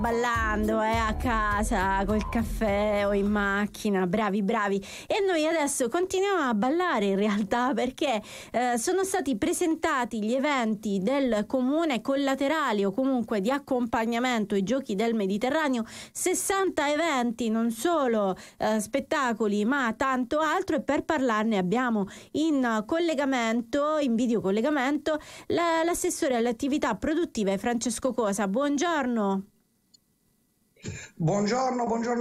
ballando a casa col caffè o in macchina, bravi. E noi adesso continuiamo a ballare in realtà, perché sono stati presentati gli eventi del comune collaterali o comunque di accompagnamento ai giochi del Mediterraneo, 60 eventi, non solo spettacoli ma tanto altro, e per parlarne abbiamo in video collegamento l'assessore alle attività produttive Francesco Cosa. Buongiorno. Buongiorno